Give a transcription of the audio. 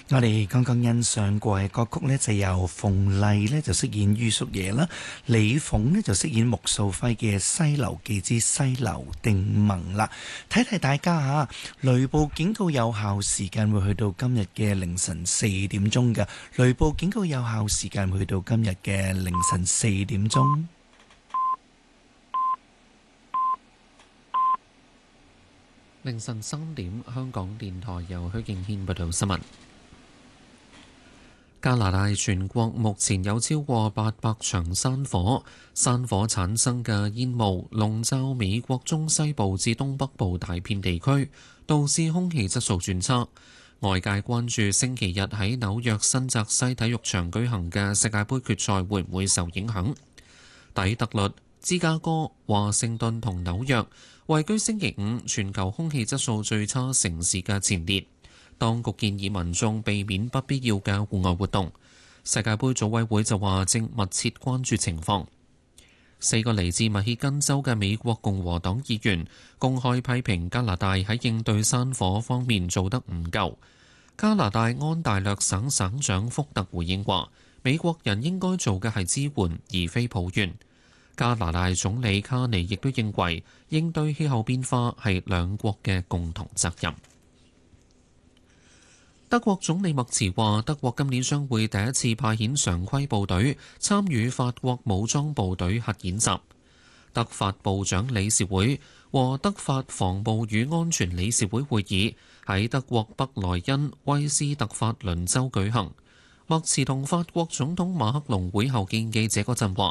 我哋剛剛欣賞過嘅歌曲呢，就由馮麗呢就飾演于淑爺啦，李鳳呢就飾演穆素輝嘅《西遊記之西流定盟》啦。提提大家吓，雷暴警告有效時間會去到今日嘅凌晨4點鐘嘅，雷暴警告有效時間會去到今日嘅凌晨4點鐘。 凌晨3點，香港電台由許敬軒報道新聞。加拿大全國目前有超過800場山火，山火產生嘅煙霧籠罩美國中西部至東北部大片地區，導致空氣質素轉差。外界關注星期日喺紐約新澤西體育場舉行嘅世界盃決賽會唔會受影響。底特律、芝加哥、華盛頓同紐約位居星期5全球空氣質素最差城市嘅前列。當局建議民眾避免不必要嘅戶外活動。世界盃組委會就話正密切關注情況。4個嚟自密歇根州嘅美國共和黨議員公開批評加拿大喺應對山火方面做得唔夠。加拿大安大略省省長福特回應話：美國人應該做嘅係支援，而非抱怨。加拿大總理卡尼亦都認為應對氣候變化係兩國嘅共同責任。德國總理默茨話：德國今年將會第一次派遣常規部隊參與法國武裝部隊核演習。德法部長理事會和德法防務與安全理事會會議喺德國北萊茵威斯特法倫州舉行。默茨同法國總統馬克龍會後見記者嗰陣話：